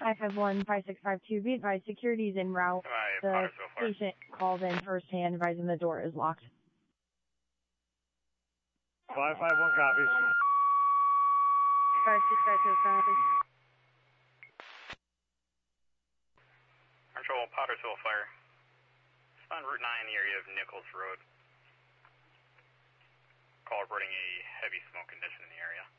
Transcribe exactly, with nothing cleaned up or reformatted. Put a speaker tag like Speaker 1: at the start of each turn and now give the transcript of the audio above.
Speaker 1: five five one five six five two, be advised security is en route. The patient called in firsthand, advising the door is locked.
Speaker 2: five five one copies.
Speaker 3: five six five two copies.
Speaker 4: Control, Pottersville Fire. It's on Route nine in the area of Nichols Road. Call reporting a heavy smoke condition in the area.